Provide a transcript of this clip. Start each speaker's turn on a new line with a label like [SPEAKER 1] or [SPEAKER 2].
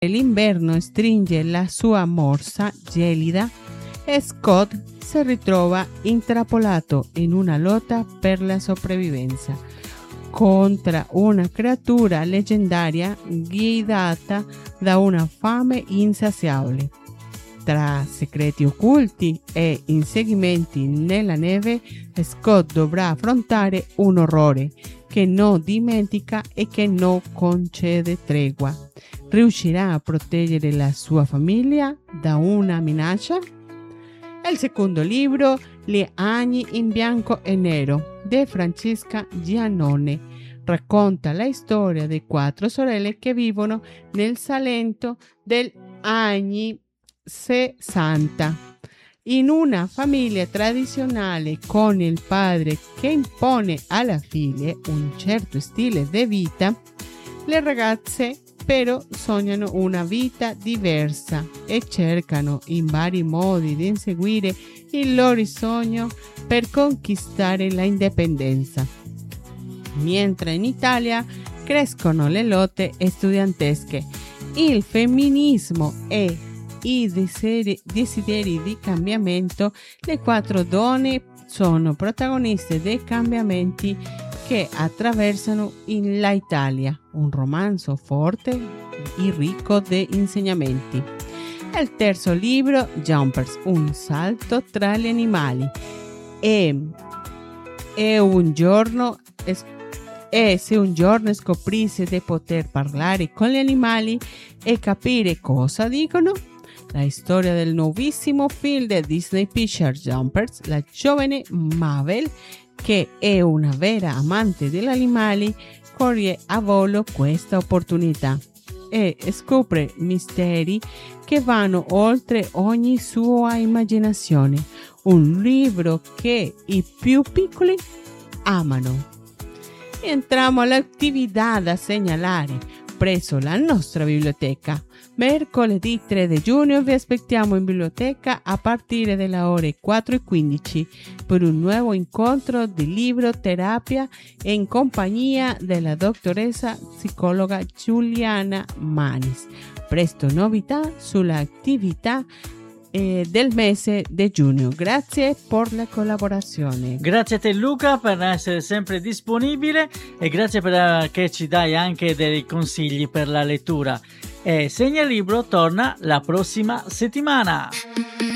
[SPEAKER 1] l'inverno stringe la sua morsa gelida e Scott si ritrova intrappolato in una lotta per la sopravvivenza contro una creatura leggendaria guidata da una fame insaziabile. Tra segreti occulti e inseguimenti nella neve, Scott dovrà affrontare un orrore che non dimentica e che non concede tregua. Riuscirà a proteggere la sua famiglia da una minaccia? Il secondo libro, Gli anni in bianco e nero, di Francesca Giannone, racconta la storia di 4 sorelle che vivono nel Salento degli anni 60. In una famiglia tradizionale con il padre che impone alla figlia un certo stile di vita, le ragazze però sognano una vita diversa e cercano in vari modi di inseguire il loro sogno per conquistare l'indipendenza. Mentre in Italia crescono le lotte studentesche, il femminismo e i desideri di cambiamento, le 4 donne sono protagoniste dei cambiamenti che attraversano l'Italia, un romanzo forte e ricco di insegnamenti. Il terzo libro, Jumpers, un salto tra gli animali, e se un giorno scoprisse di poter parlare con gli animali e capire cosa dicono. La storia del nuovissimo film di Disney Pictures Jumpers, la giovane Mabel, che è una vera amante degli animali, coglie a volo questa opportunità e scopre misteri che vanno oltre ogni sua immaginazione. Un libro che i più piccoli amano. Entriamo all'attività da segnalare presso la nostra biblioteca. Mercoledì 3 di giugno vi aspettiamo in biblioteca a partire dalle ore 4:15 per un nuovo incontro di libroterapia in compagnia della dottoressa psicologa Giuliana Manis. Presto novità sull'attività del mese di giugno. Grazie per la collaborazione.
[SPEAKER 2] Grazie a te Luca per essere sempre disponibile e grazie perché ci dai anche dei consigli per la lettura. E Segnalibro torna la prossima settimana.